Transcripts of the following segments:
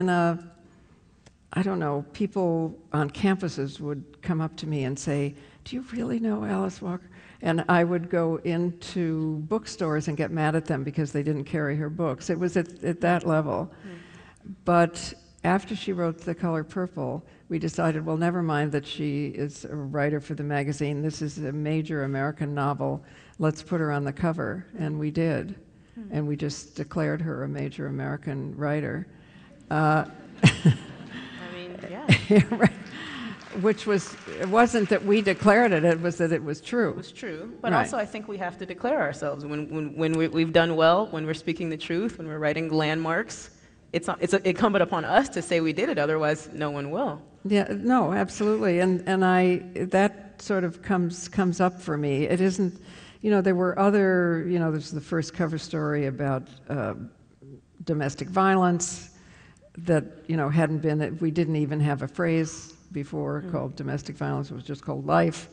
I don't know, people on campuses would come up to me and say, "Do you really know Alice Walker?" And I would go into bookstores and get mad at them because they didn't carry her books. It was at that level. But after she wrote The Color Purple, we decided, well, never mind that she is a writer for the magazine. This is a major American novel. Let's put her on the cover. And we did. And we just declared her a major American writer. I mean, yeah. Right. Which was, it wasn't that we declared it, it was that it was true. It was true. But Right. also I think we have to declare ourselves. When we've done well, when we're speaking the truth, when we're writing landmarks, it's incumbent upon us to say we did it, otherwise no one will. Yeah, no, absolutely. And that sort of comes up for me. It isn't, there were other, there's the first cover story about domestic violence that, hadn't been, we didn't even have a phrase before called domestic violence. It was just called life.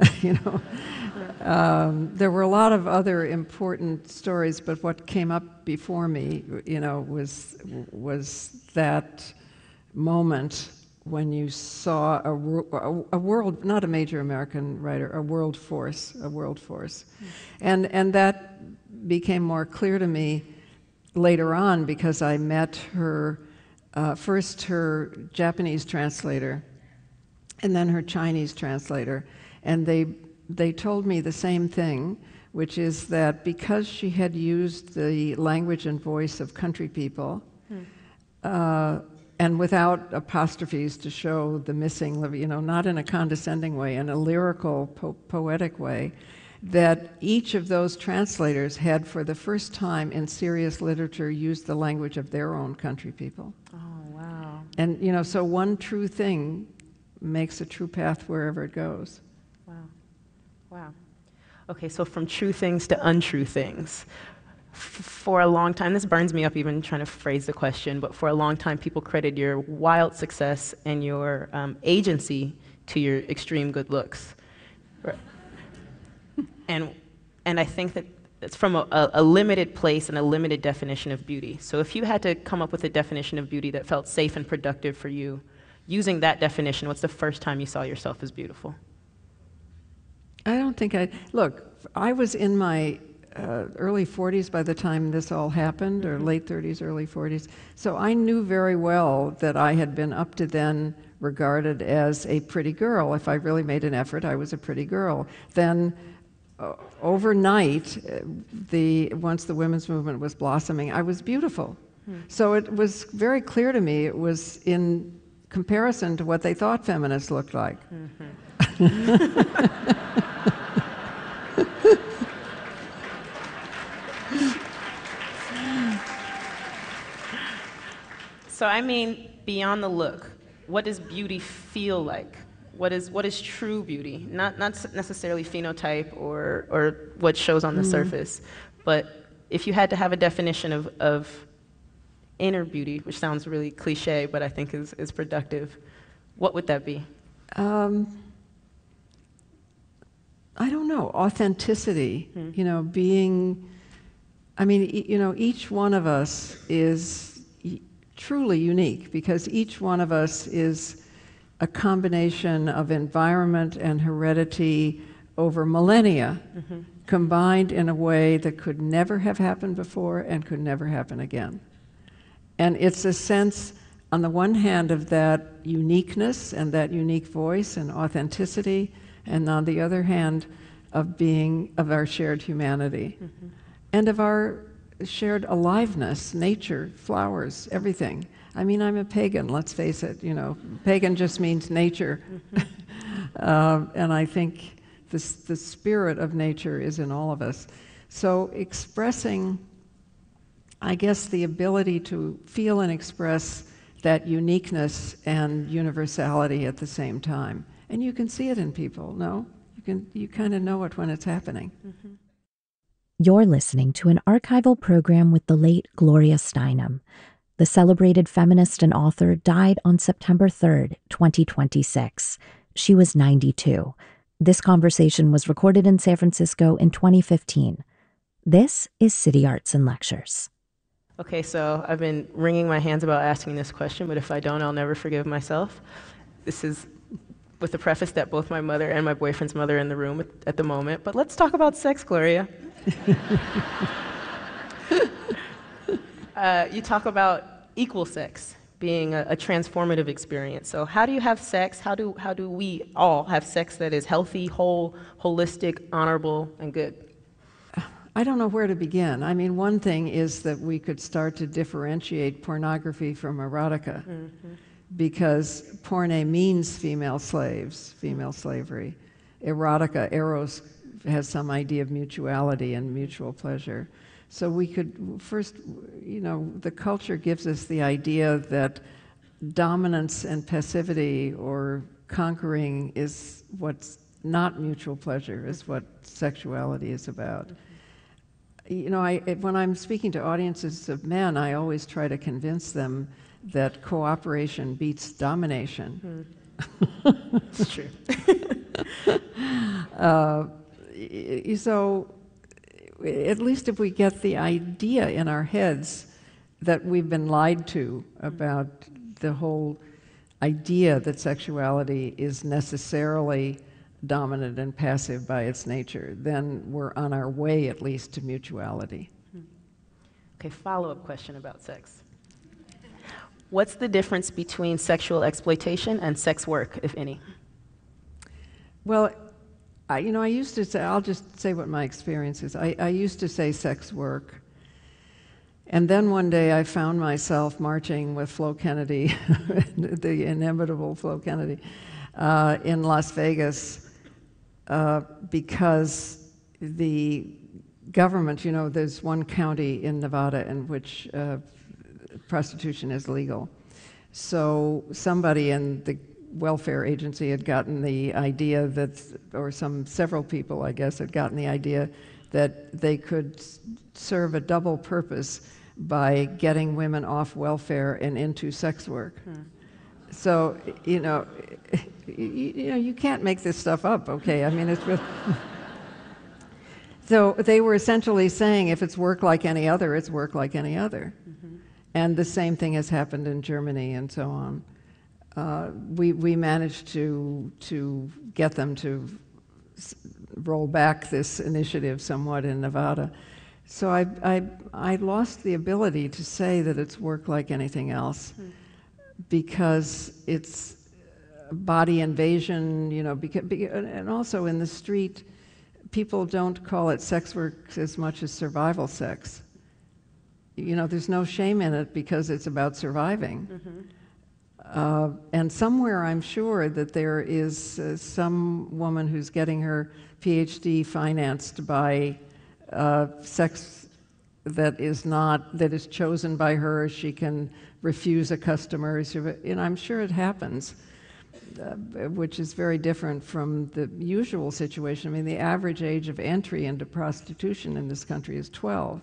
There were a lot of other important stories, but what came up before me, was that moment when you saw a world, not a major American writer, a world force. And that became more clear to me later on because I met her, first her Japanese translator, and then her Chinese translator, and they told me the same thing, which is that because she had used the language and voice of country people, and without apostrophes to show the missing, not in a condescending way, in a lyrical, poetic way, that each of those translators had, for the first time in serious literature, used the language of their own country people. Oh, wow. And, so one true thing makes a true path wherever it goes. Wow. Okay, so from true things to untrue things. For a long time, this burns me up even trying to phrase the question, but for a long time people credited your wild success and your agency to your extreme good looks. And I think that it's from a limited place and a limited definition of beauty. So if you had to come up with a definition of beauty that felt safe and productive for you, using that definition, what's the first time you saw yourself as beautiful? I don't think look, I was in my early 40s by the time this all happened, or late 30s, early 40s. So I knew very well that I had been up to then regarded as a pretty girl. If I really made an effort, I was a pretty girl. Then overnight, once the women's movement was blossoming, I was beautiful. So it was very clear to me it was in comparison to what they thought feminists looked like. So I mean, beyond the look, what does beauty feel like? What is true beauty? Not necessarily phenotype or what shows on the surface, but if you had to have a definition of inner beauty, which sounds really cliche, but I think is productive, what would that be? I don't know, authenticity, being, each one of us is truly unique because each one of us is a combination of environment and heredity over millennia, combined in a way that could never have happened before and could never happen again. And it's a sense, on the one hand, of that uniqueness and that unique voice and authenticity, and on the other hand, of our shared humanity, and of our shared aliveness, nature, flowers, everything. I mean, I'm a pagan, let's face it, pagan just means nature. And I think the spirit of nature is in all of us. So expressing, I guess, the ability to feel and express that uniqueness and universality at the same time. And you can see it in people, no? You kind of know it when it's happening. You're listening to an archival program with the late Gloria Steinem. The celebrated feminist and author died on September 3rd, 2026. She was 92. This conversation was recorded in San Francisco in 2015. This is City Arts and Lectures. Okay, so I've been wringing my hands about asking this question, but if I don't, I'll never forgive myself. This is with the preface that both my mother and my boyfriend's mother are in the room at the moment. But let's talk about sex, Gloria. You talk about equal sex being a transformative experience. So how do you have sex? How do we all have sex that is healthy, whole, holistic, honorable, and good? I don't know where to begin. I mean, one thing is that we could start to differentiate pornography from erotica, because porne means female slaves, female slavery. Erotica, eros, has some idea of mutuality and mutual pleasure. So we could first, the culture gives us the idea that dominance and passivity or conquering is what's not mutual pleasure, is what sexuality is about. When I'm speaking to audiences of men, I always try to convince them that cooperation beats domination. It's true. So, at least if we get the idea in our heads that we've been lied to about the whole idea that sexuality is necessarily dominant and passive by its nature, then we're on our way at least to mutuality. Okay, follow-up question about sex. What's the difference between sexual exploitation and sex work, if any? Well, I used to say, I'll just say what my experience is. I used to say sex work. And then one day I found myself marching with Flo Kennedy, the inimitable Flo Kennedy, in Las Vegas, because the government, there's one county in Nevada in which prostitution is legal. So somebody in the welfare agency had gotten the idea that, or several people, I guess, had gotten the idea that they could serve a double purpose by getting women off welfare and into sex work. So, you can't make this stuff up, okay? I mean, it's really... So they were essentially saying, if it's work like any other, it's work like any other. And the same thing has happened in Germany and so on. We managed to get them to roll back this initiative somewhat in Nevada. So I lost the ability to say that it's work like anything else, because it's body invasion, and also in the street, people don't call it sex work as much as survival sex. There's no shame in it because it's about surviving. And somewhere I'm sure that there is some woman who's getting her PhD financed by sex that is chosen by her. She can refuse a customer, and I'm sure it happens, which is very different from the usual situation. I mean, the average age of entry into prostitution in this country is 12.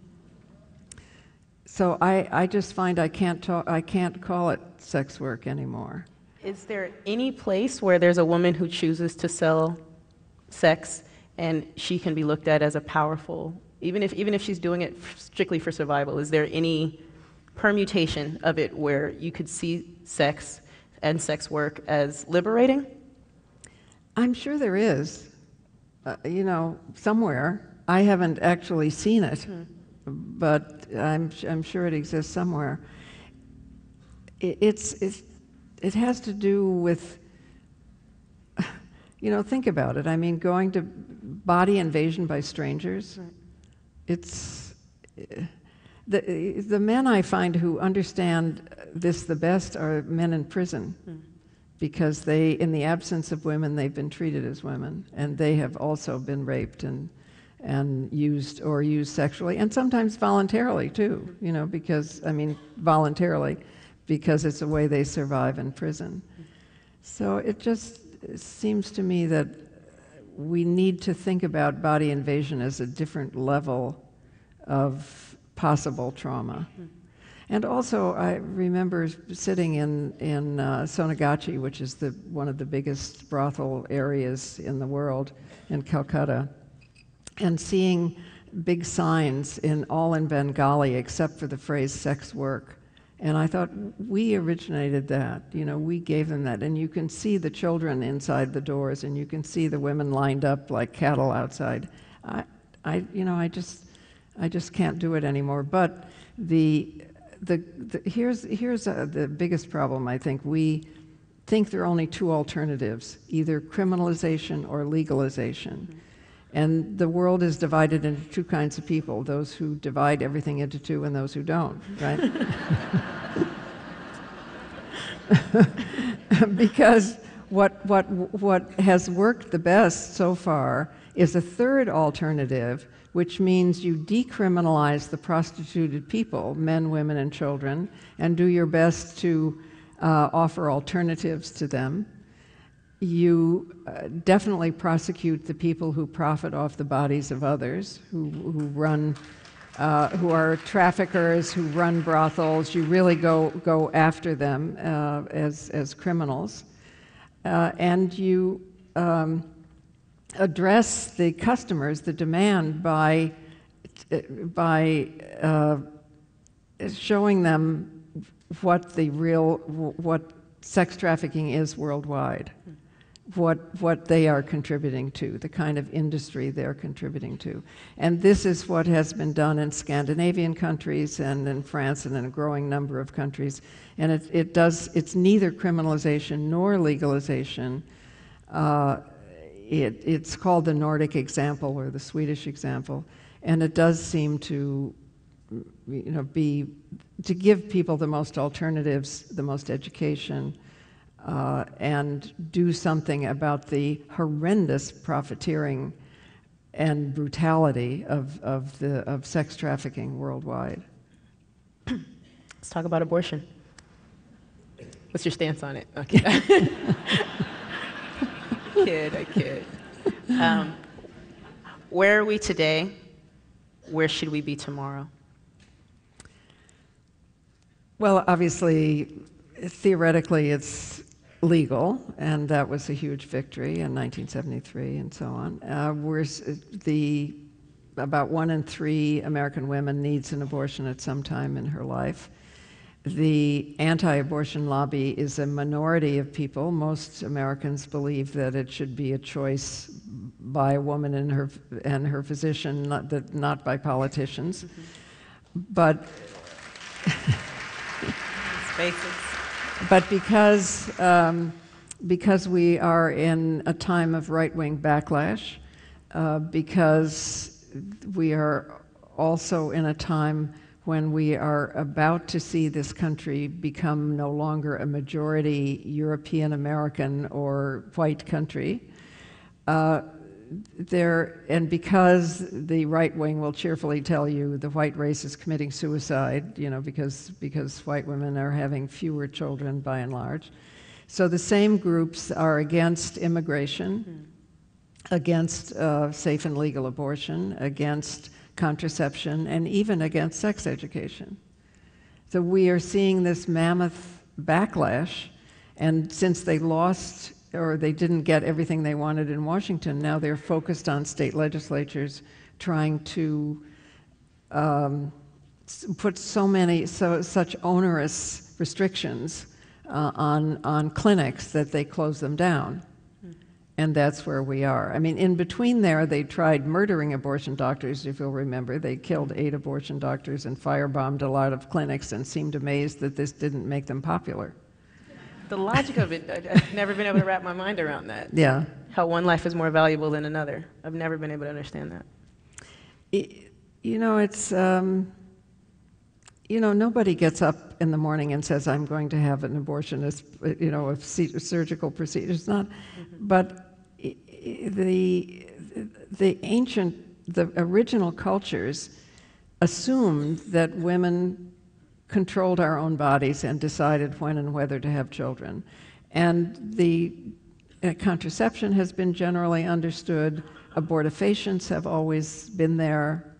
So I just find I can't call it sex work anymore. Is there any place where there's a woman who chooses to sell sex and she can be looked at as a powerful, even if she's doing it strictly for survival? Is there any permutation of it where you could see sex and sex work as liberating? I'm sure there is, somewhere. I haven't actually seen it, but I'm sure it exists somewhere. It has to do with, think about it. I mean, going to body invasion by strangers. Right. It's the men I find who understand this the best are men in prison, because in the absence of women, they've been treated as women, and they have also been raped and used sexually, and sometimes voluntarily too. Voluntarily, because it's a way they survive in prison. So it just seems to me that we need to think about body invasion as a different level of possible trauma. And also, I remember sitting in Sonagachi, which is one of the biggest brothel areas in the world, in Calcutta, and seeing big signs all in Bengali except for the phrase sex work. And I thought, we originated that, we gave them that. And you can see the children inside the doors, and you can see the women lined up like cattle outside. I just can't do it anymore. But here's the biggest problem, I think. We think there are only two alternatives, either criminalization or legalization. And the world is divided into two kinds of people, those who divide everything into two and those who don't, right? Because what has worked the best so far is a third alternative, which means you decriminalize the prostituted people, men, women, and children, and do your best to offer alternatives to them. You definitely prosecute the people who profit off the bodies of others, who are traffickers, who run brothels. You really go after them as criminals, and you address the customers, the demand, by showing them what sex trafficking is worldwide. What they are contributing to, the kind of industry they're contributing to. And this is what has been done in Scandinavian countries and in France and in a growing number of countries. And it's neither criminalization nor legalization. It's called the Nordic example or the Swedish example. And it does seem to to give people the most alternatives, the most education, and do something about the horrendous profiteering and brutality of sex trafficking worldwide. Let's talk about abortion. What's your stance on it? Okay. I kid. Where are we today? Where should we be tomorrow? Well, obviously, theoretically, it's legal, and that was a huge victory in 1973 and so on. About 1 in 3 American women needs an abortion at some time in her life. The anti-abortion lobby is a minority of people. Most Americans believe that it should be a choice by a woman and her physician, not by politicians. Mm-hmm. But because we are in a time of right-wing backlash, because we are also in a time when we are about to see this country become no longer a majority European American or white country, and because the right wing will cheerfully tell you the white race is committing suicide, because white women are having fewer children by and large. So the same groups are against immigration, against safe and legal abortion, against contraception, and even against sex education. So we are seeing this mammoth backlash, and since they lost or they didn't get everything they wanted in Washington, now they're focused on state legislatures trying to put such onerous restrictions on clinics that they close them down. And that's where we are. I mean, in between there, they tried murdering abortion doctors, if you'll remember. They killed 8 abortion doctors and firebombed a lot of clinics and seemed amazed that this didn't make them popular. The logic of it, I've never been able to wrap my mind around that. Yeah. How one life is more valuable than another. I've never been able to understand that. It's, nobody gets up in the morning and says, I'm going to have an abortion, a surgical procedure. It's not, but the original cultures assumed that women controlled our own bodies and decided when and whether to have children. And the contraception has been generally understood. Abortifacients have always been there.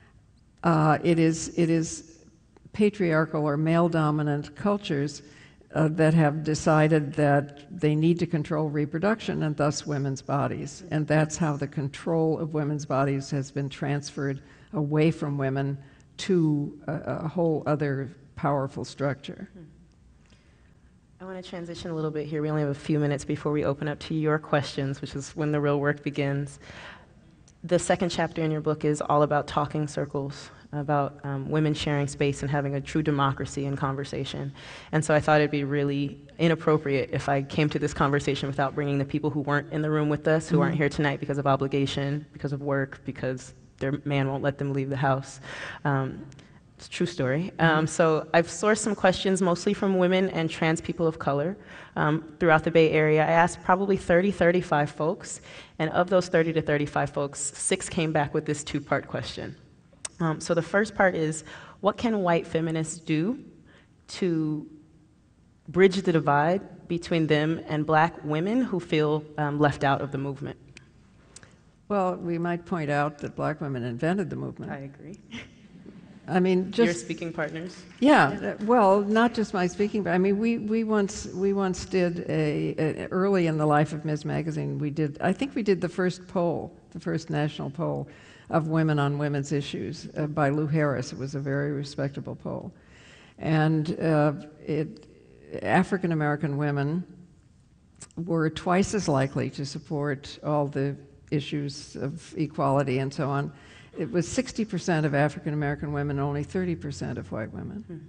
It is patriarchal or male-dominant cultures that have decided that they need to control reproduction and thus women's bodies. And that's how the control of women's bodies has been transferred away from women to a whole other powerful structure. I want to transition a little bit here. We only have a few minutes before we open up to your questions, which is when the real work begins. The second chapter in your book is all about talking circles, about women sharing space and having a true democracy in conversation. And so I thought it'd be really inappropriate if I came to this conversation without bringing the people who weren't in the room with us, who aren't here tonight because of obligation, because of work, because their man won't let them leave the house. It's a true story. So I've sourced some questions mostly from women and trans people of color throughout the Bay Area. I asked probably 35 folks, and of those 30 to 35 folks, 6 came back with this 2-part question. So the first part is, what can white feminists do to bridge the divide between them and black women who feel left out of the movement? Well, we might point out that black women invented the movement. I agree. I mean, just Your speaking partners? yeah. Well, not just my speaking, but I mean, we once did early in the life of Ms. Magazine. I think we did the first poll, the first national poll of women on women's issues by Lou Harris. It was a very respectable poll, and African American women were twice as likely to support all the issues of equality and so on. It was 60% of African American women, only 30% of white women.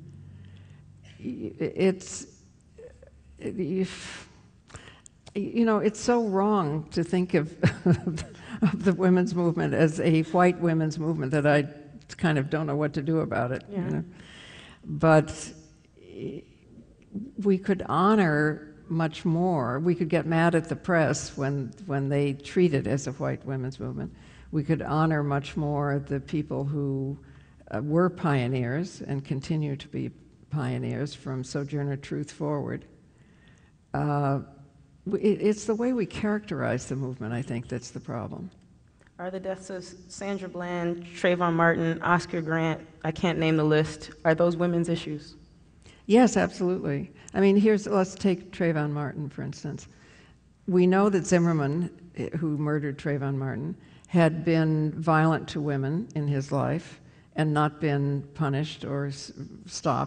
It's so wrong to think of the women's movement as a white women's movement that I kind of don't know what to do about it. Yeah. You know? But we could honor much more. We could get mad at the press when they treat it as a white women's movement. We could honor much more the people who were pioneers and continue to be pioneers from Sojourner Truth forward. It's the way we characterize the movement, I think, that's the problem. Are the deaths of Sandra Bland, Trayvon Martin, Oscar Grant, I can't name the list, are those women's issues? Yes, absolutely. I mean, let's take Trayvon Martin, for instance. We know that Zimmerman, who murdered Trayvon Martin, had been violent to women in his life and not been punished or stopped.